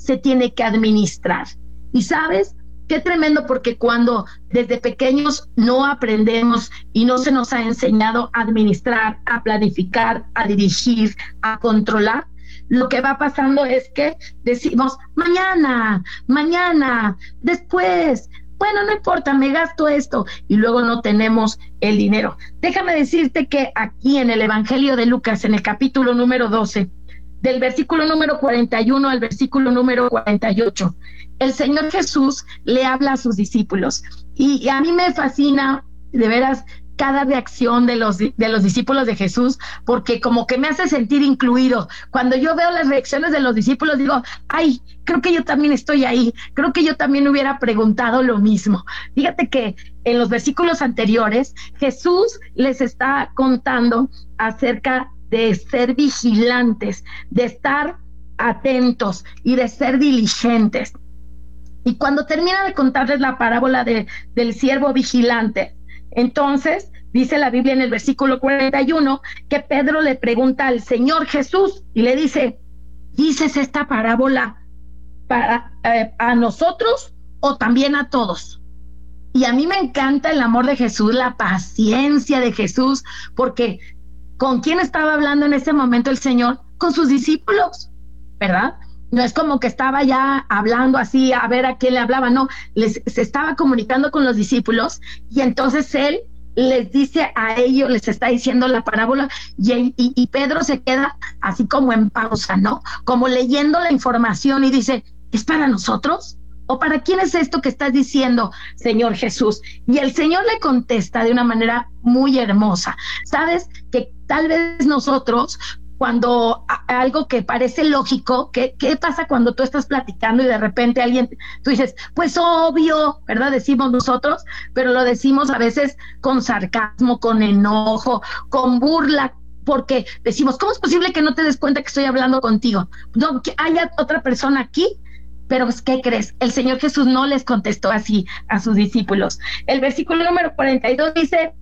se tiene que administrar. Y ¿sabes? Qué tremendo, porque cuando desde pequeños no aprendemos y no se nos ha enseñado a administrar, a planificar, a dirigir, a controlar, lo que va pasando es que decimos mañana, después, bueno, no importa, me gasto esto, y luego no tenemos el dinero. Déjame decirte que aquí en el Evangelio de Lucas, en el capítulo número 12, del versículo número 41 al versículo número 48, el Señor Jesús le habla a sus discípulos, y a mí me fascina, de veras, cada reacción de los discípulos de Jesús, porque como que me hace sentir incluido. Cuando yo veo las reacciones de los discípulos, digo, ay, creo que yo también estoy ahí, creo que yo también hubiera preguntado lo mismo. Fíjate que en los versículos anteriores, Jesús les está contando acerca de ser vigilantes, de estar atentos y de ser diligentes. Y cuando termina de contarles la parábola del siervo vigilante, entonces dice la Biblia en el versículo 41 que Pedro le pregunta al Señor Jesús y le dice, ¿dices esta parábola para a nosotros o también a todos? Y a mí me encanta el amor de Jesús, la paciencia de Jesús, porque ¿con quién estaba hablando en ese momento el Señor? Con sus discípulos, ¿verdad? No es como que estaba ya hablando así a ver a quién le hablaba, no, se estaba comunicando con los discípulos, y entonces él les dice a ellos, les está diciendo la parábola, y Pedro se queda así como en pausa, ¿no? Como leyendo la información y dice, ¿es para nosotros? ¿O para quién es esto que estás diciendo, Señor Jesús? Y el Señor le contesta de una manera muy hermosa. ¿Sabes? Que tal vez nosotros, cuando algo que parece lógico, ¿qué pasa cuando tú estás platicando y de repente tú dices, pues obvio, ¿verdad? Decimos nosotros, pero lo decimos a veces con sarcasmo, con enojo, con burla, porque decimos, ¿cómo es posible que no te des cuenta que estoy hablando contigo? No, que haya otra persona aquí. Pero ¿qué crees? El Señor Jesús no les contestó así a sus discípulos. El versículo número 42 dice,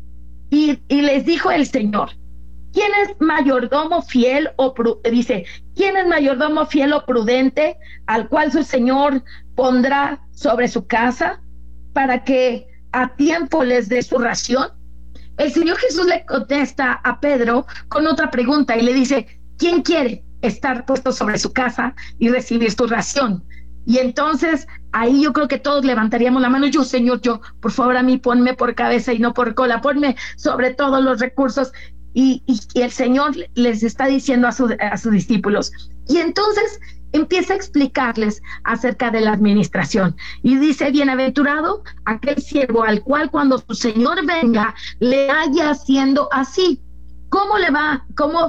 y les dijo el Señor, ¿quién es mayordomo fiel ¿quién es mayordomo fiel o prudente al cual su Señor pondrá sobre su casa para que a tiempo les dé su ración? El Señor Jesús le contesta a Pedro con otra pregunta y le dice, ¿quién quiere estar puesto sobre su casa y recibir su ración? Y entonces ahí yo creo que todos levantaríamos la mano, yo, Señor, yo, por favor, a mí ponme por cabeza y no por cola, ponme sobre todos los recursos. Y el Señor les está diciendo a sus discípulos. Y entonces empieza a explicarles acerca de la administración. Y dice, bienaventurado aquel siervo al cual cuando su Señor venga le haya haciendo así. ¿Cómo le va?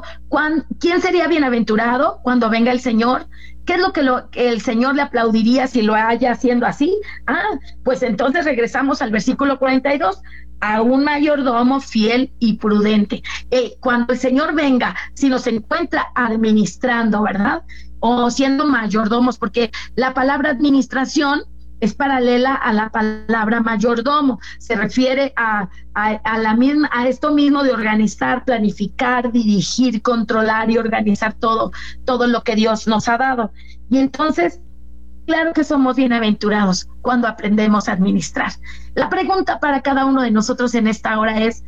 ¿Quién sería bienaventurado cuando venga el Señor? ¿Qué es lo que el Señor le aplaudiría si lo haya haciendo así? Pues entonces regresamos al versículo 42, a un mayordomo fiel y prudente. Cuando el Señor venga, si nos encuentra administrando, ¿verdad? O siendo mayordomos, porque la palabra administración es paralela a la palabra mayordomo, se refiere a esto mismo de organizar, planificar, dirigir, controlar y organizar todo lo que Dios nos ha dado. Y entonces, claro que somos bienaventurados cuando aprendemos a administrar. La pregunta para cada uno de nosotros en esta hora es,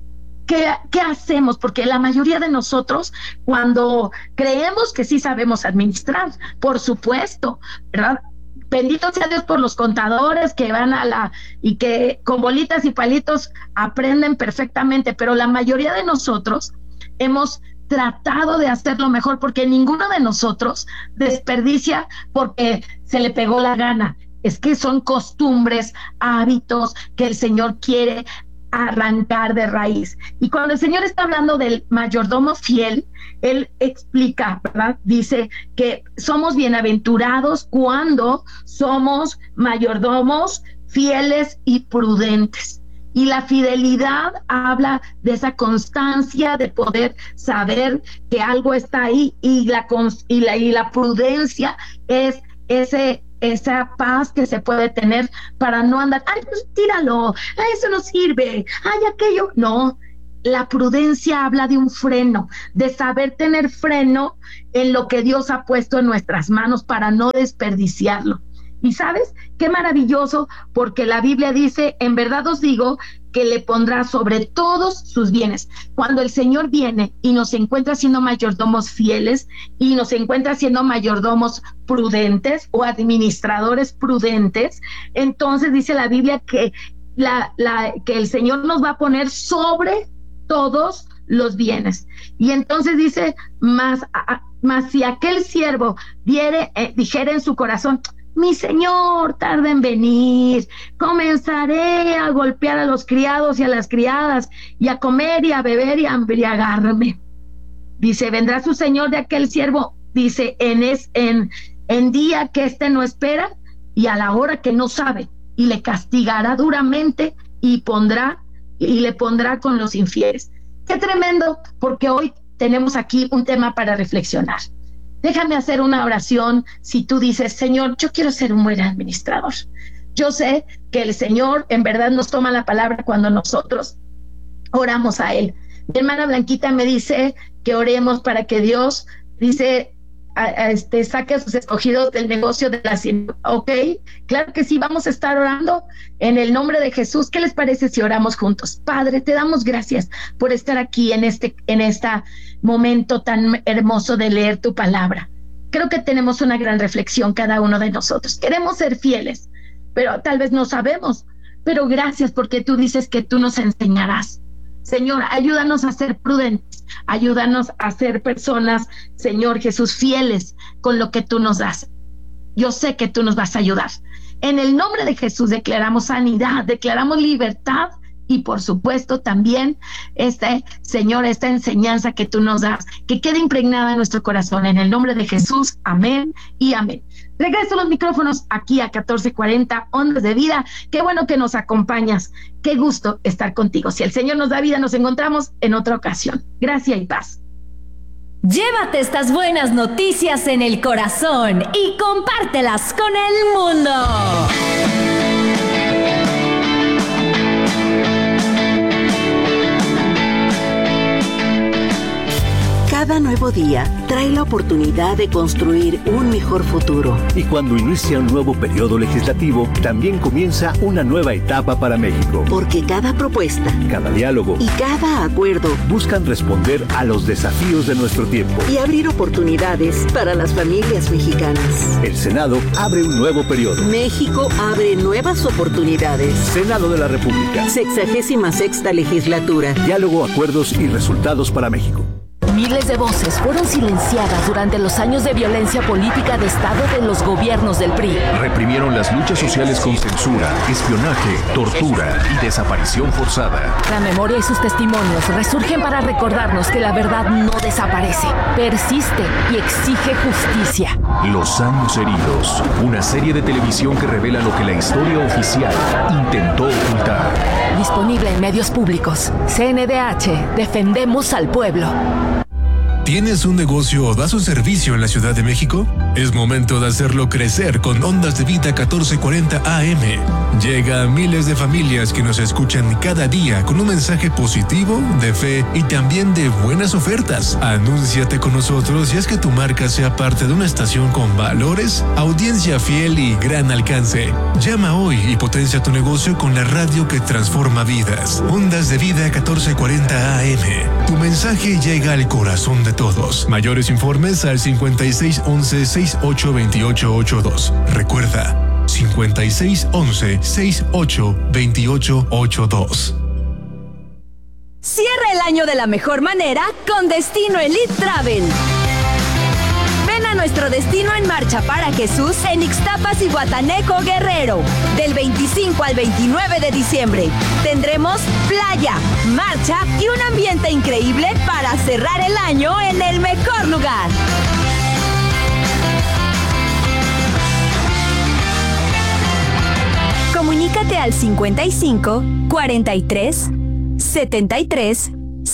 ¿qué hacemos? Porque la mayoría de nosotros, cuando creemos que sí sabemos administrar, por supuesto, ¿verdad? Bendito sea Dios por los contadores que van y que con bolitas y palitos aprenden perfectamente, pero la mayoría de nosotros hemos tratado de hacerlo mejor, porque ninguno de nosotros desperdicia porque se le pegó la gana. Es que son costumbres, hábitos que el Señor quiere arrancar de raíz. Y cuando el Señor está hablando del mayordomo fiel, Él explica, ¿verdad? Dice que somos bienaventurados cuando somos mayordomos fieles y prudentes. Y la fidelidad habla de esa constancia, de poder saber que algo está ahí, y la prudencia es esa paz que se puede tener para no andar, ay, pues tíralo, ay, eso no sirve, ay, aquello. No, la prudencia habla de un freno, de saber tener freno en lo que Dios ha puesto en nuestras manos para no desperdiciarlo. Y ¿sabes qué maravilloso? Porque la Biblia dice, en verdad os digo, que le pondrá sobre todos sus bienes. Cuando el Señor viene y nos encuentra siendo mayordomos fieles y nos encuentra siendo mayordomos prudentes o administradores prudentes, entonces dice la Biblia que que el Señor nos va a poner sobre todos los bienes. Y entonces dice, más si aquel siervo dijera en su corazón, mi señor tarda en venir, comenzaré a golpear a los criados y a las criadas, y a comer y a beber y a embriagarme. Dice, vendrá su señor de aquel siervo, dice, en día que éste no espera y a la hora que no sabe, y le castigará duramente y le pondrá con los infieles. Qué tremendo, porque hoy tenemos aquí un tema para reflexionar. Déjame hacer una oración. Si tú dices, Señor, yo quiero ser un buen administrador. Yo sé que el Señor en verdad nos toma la palabra cuando nosotros oramos a Él. Mi hermana Blanquita me dice que oremos para que Dios, dice, saque a sus escogidos del negocio de la hacienda. Ok, claro que sí, vamos a estar orando en el nombre de Jesús. ¿Qué les parece si oramos juntos? Padre, te damos gracias por estar aquí en este momento tan hermoso de leer tu palabra. Creo que tenemos una gran reflexión cada uno de nosotros. Queremos ser fieles, pero tal vez no sabemos, pero gracias porque tú dices que tú nos enseñarás. Señor, ayúdanos a ser prudentes, ayúdanos a ser personas, Señor Jesús, fieles con lo que tú nos das. Yo sé que tú nos vas a ayudar. En el nombre de Jesús declaramos sanidad, declaramos libertad y por supuesto también Señor, esta enseñanza que tú nos das, que quede impregnada en nuestro corazón. En el nombre de Jesús, amén y amén. Regreso los micrófonos aquí a 1440 Ondas de Vida. Qué bueno que nos acompañas. Qué gusto estar contigo. Si el Señor nos da vida, nos encontramos en otra ocasión. Gracia y paz. Llévate estas buenas noticias en el corazón y compártelas con el mundo. Cada nuevo día trae la oportunidad de construir un mejor futuro. Y cuando inicia un nuevo periodo legislativo, también comienza una nueva etapa para México. Porque cada propuesta, cada diálogo y cada acuerdo buscan responder a los desafíos de nuestro tiempo y abrir oportunidades para las familias mexicanas. El Senado abre un nuevo periodo. México abre nuevas oportunidades. Senado de la República. 66ª legislatura. Diálogo, acuerdos y resultados para México. Miles de voces fueron silenciadas durante los años de violencia política de Estado de los gobiernos del PRI. Reprimieron las luchas sociales con censura, espionaje, tortura y desaparición forzada. La memoria y sus testimonios resurgen para recordarnos que la verdad no desaparece, persiste y exige justicia. Los años heridos, una serie de televisión que revela lo que la historia oficial intentó ocultar. Disponible en medios públicos. CNDH, defendemos al pueblo. ¿Tienes un negocio o das un servicio en la Ciudad de México? Es momento de hacerlo crecer con Ondas de Vida 1440 AM. Llega a miles de familias que nos escuchan cada día con un mensaje positivo, de fe y también de buenas ofertas. Anúnciate con nosotros y haz que tu marca sea parte de una estación con valores, audiencia fiel y gran alcance. Llama hoy y potencia tu negocio con la radio que transforma vidas. Ondas de Vida 1440 AM. Tu mensaje llega al corazón de todos. Mayores informes al 5611-682882. Recuerda, 5611-682882. Cierra el año de la mejor manera con Destino Elite Travel. Ven a nuestro Destino en Marcha para Jesús en Ixtapas y Guatanejo, Guerrero. Del 25 al 29 de diciembre. Tendremos playa, marcha y un ambiente increíble para cerrar el año en el mejor lugar. Comunícate al 55 43 73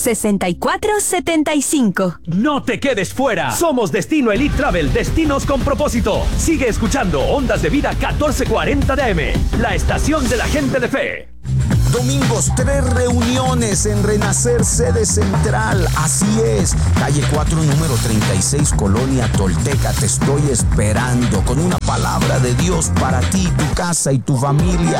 6475. No te quedes fuera. Somos Destino Elite Travel, destinos con propósito. Sigue escuchando Ondas de Vida 1440 de AM, la estación de la gente de fe. Domingos, 3 reuniones en Renacer Sede Central. Así es, calle 4, número 36, Colonia Tolteca. Te estoy esperando con una palabra de Dios para ti, tu casa y tu familia.